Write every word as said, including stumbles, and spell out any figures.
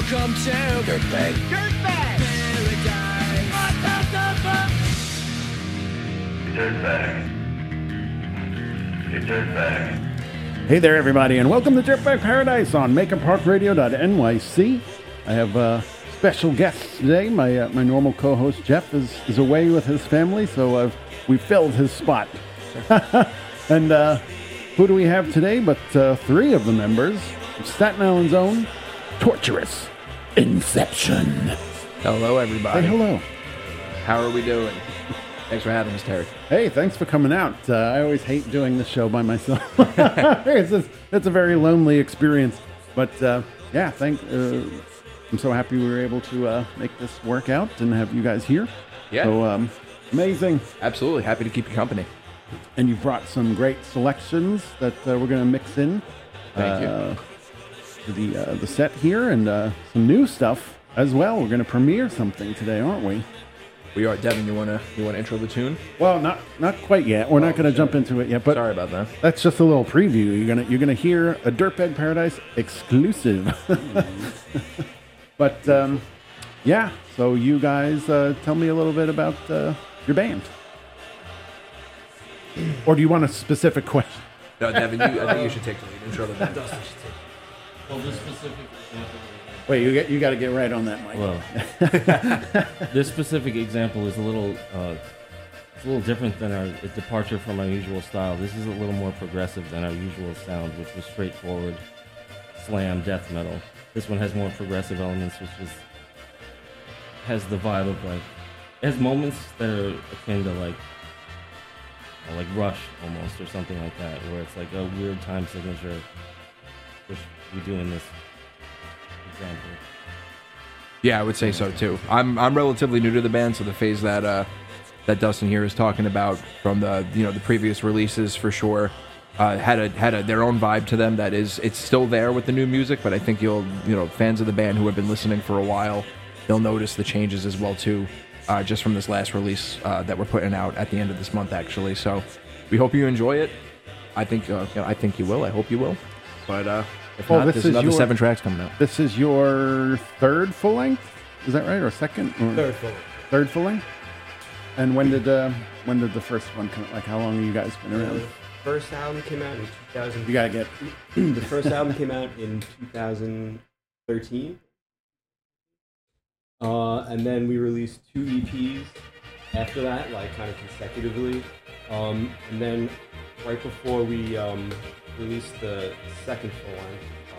Welcome to Dirtbag. Dirtbag. Paradise. Dirtbag. You dirtbag. Hey there, everybody, and welcome to Dirtbag Paradise on Macon Park Radio dot N Y C. I have uh, special guests today. My uh, my normal co-host Jeff is, is away with his family, so uh, we filled his spot. And uh, who do we have today but uh, three of the members of Staten Island's own Torturous Inception. Hello, everybody. Say hello. How are we doing? Thanks for having us, Terry. Hey, thanks for coming out. Uh, I always hate doing this show by myself. it's, a, it's a very lonely experience. But uh, yeah, thank. Uh, I'm so happy we were able to uh, make this work out and have you guys here. Yeah. So um, amazing. Absolutely. Happy to keep you company. And you've brought some great selections that uh, we're going to mix in. Thank uh, you. To the, uh, the set here and uh, some new stuff as well. We're going to premiere something today, aren't we? We are. Devin, you want to you wanna intro the tune? Well, not not quite yet. We're Oh, not going to shit. jump into it yet. But Sorry about that. that's just a little preview. You're gonna you're gonna hear a Dirtbag Paradise exclusive. But um, yeah, so you guys uh, tell me a little bit about uh, your band, or do you want a specific question? No, Devin, you, I think you should take the lead. Intro the band. Well, this specific example. Wait, you get you got to get right on that, Mike. Well, this specific example is a little, uh, it's a little different than our a departure from our usual style. This is a little more progressive than our usual sound, which was straightforward slam death metal. This one has more progressive elements, which is has the vibe of like it has moments that are akin to like uh, like Rush almost or something like that, where it's like a weird time signature, which we do in this example. Yeah, I would say so too. I'm I'm relatively new to the band, so the phase that uh, that Dustin here is talking about from the you know the previous releases for sure uh, had a had a, their own vibe to them that is it's still there with the new music, but I think you'll you know fans of the band who have been listening for a while, they'll notice the changes as well too, uh, just from this last release uh, that we're putting out at the end of this month actually. So we hope you enjoy it. I think uh, you know, I think you will. I hope you will. But uh, if Well, not, this there's is another your- seven tracks coming out. This is your third full length, is that right, or second? Or Third full. Third full length. And when did uh, when did the first one come? Like, how long have you guys been around? The first album came out in two thousand. You gotta get. The first album came out in two thousand thirteen. Uh, and then we released two E Ps after that, like kind of consecutively. Um, and then right before we um, released the second full length,